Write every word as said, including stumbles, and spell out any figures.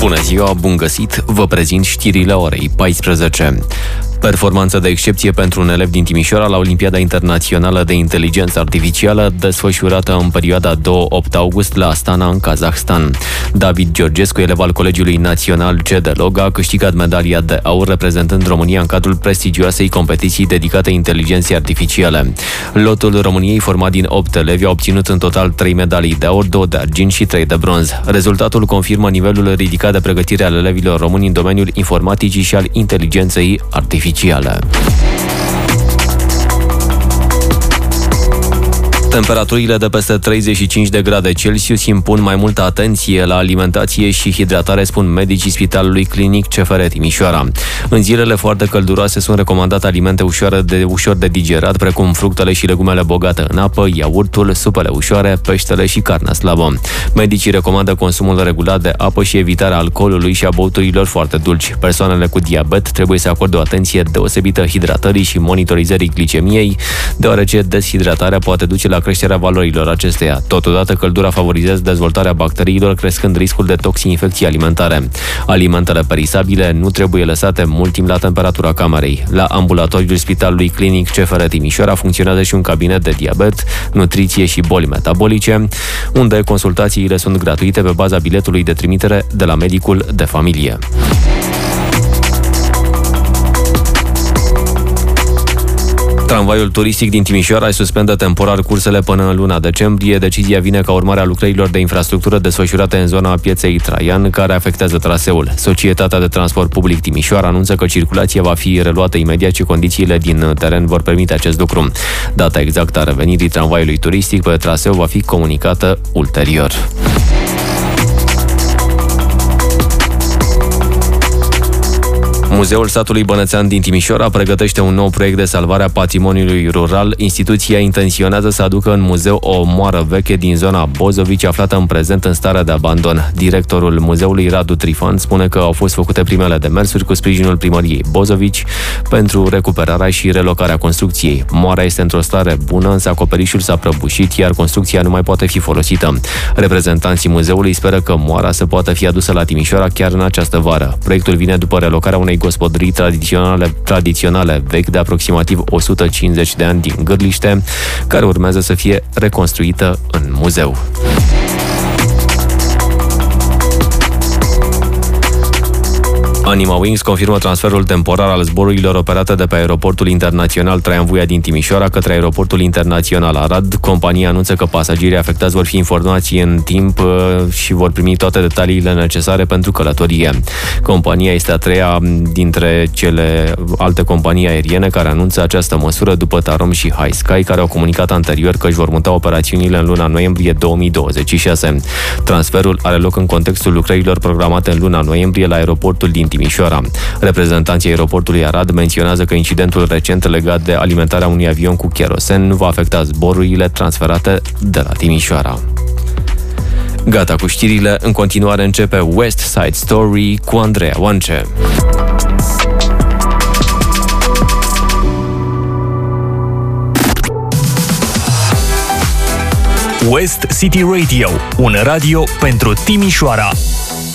Bună ziua, bun găsit! Vă prezint știrile orei paisprezece. Performanță de excepție pentru un elev din Timișoara la Olimpiada Internațională de Inteligență Artificială, desfășurată în perioada doi opt august la Astana, în Kazahstan. David Georgescu, elev al Colegiului Național C D Log, a câștigat medalia de aur reprezentând România în cadrul prestigioasei competiții dedicate inteligenței artificiale. Lotul României, format din opt elevi, a obținut în total trei medalii de aur, două de argint și trei de bronz. Rezultatul confirmă nivelul ridicat de pregătire al elevilor români în domeniul informaticii și al inteligenței artificiale. Temperaturile de peste treizeci și cinci de grade Celsius impun mai multă atenție la alimentație și hidratare, spun medicii Spitalului Clinic C F R Timișoara. În zilele foarte călduroase sunt recomandate alimente ușoare de, ușor de digerat, precum fructele și legumele bogate în apă, iaurtul, supele ușoare, peștele și carnea slabă. Medicii recomandă consumul regulat de apă și evitarea alcoolului și a băuturilor foarte dulci. Persoanele cu diabet trebuie să acorde o atenție deosebită hidratării și monitorizării glicemiei, deoarece deshidratarea poate duce la creșterea valorilor acesteia. Totodată, căldura favorizează dezvoltarea bacteriilor, crescând riscul de toxini-infecții alimentare. Alimentele perisabile nu trebuie lăsate mult timp la temperatura camerei. La ambulatoriul Spitalului Clinic C F R Timișoara funcționează și un cabinet de diabet, nutriție și boli metabolice, unde consultațiile sunt gratuite pe baza biletului de trimitere de la medicul de familie. Tramvaiul turistic din Timișoara suspendă temporar cursele până în luna decembrie. Decizia vine ca urmare a lucrărilor de infrastructură desfășurate în zona pieței Traian, care afectează traseul. Societatea de Transport Public Timișoara anunță că circulația va fi reluată imediat și condițiile din teren vor permite acest lucru. Data exactă a revenirii tramvaiului turistic pe traseu va fi comunicată ulterior. Muzeul satului Bănățean din Timișoara pregătește un nou proiect de salvare a patrimoniului rural. Instituția intenționează să aducă în muzeu o moară veche din zona Bozovici, aflată în prezent în stare de abandon. Directorul muzeului, Radu Trifan, spune că au fost făcute primele demersuri cu sprijinul primăriei Bozovici pentru recuperarea și relocarea construcției. Moara este într-o stare bună, însă acoperișul s-a prăbușit, iar construcția nu mai poate fi folosită. Reprezentanții muzeului speră că moara să poată fi adusă la Timișoara chiar în această vară. Proiectul vine după relocarea unei gospodării tradiționale, tradiționale vechi de aproximativ o sută cincizeci de ani din Gârliște, care urmează să fie reconstruită în muzeu. Anima Wings confirmă transferul temporar al zborurilor operate de pe aeroportul internațional Traian Vuia din Timișoara către aeroportul internațional Arad. Compania anunță că pasagerii afectați vor fi informați în timp și vor primi toate detaliile necesare pentru călătorie. Compania este a treia dintre cele alte companii aeriene care anunță această măsură, după Tarom și High Sky, care au comunicat anterior că își vor muta operațiunile în luna noiembrie două mii douăzeci și șase. Transferul are loc în contextul lucrărilor programate în luna noiembrie la aeroportul din Timișoara. Reprezentanții aeroportului Arad menționează că incidentul recent legat de alimentarea unui avion cu cherosen nu va afecta zborurile transferate de la Timișoara. Gata cu știrile, în continuare începe West Side Story cu Andreea Oance. West City Radio, un radio pentru Timișoara.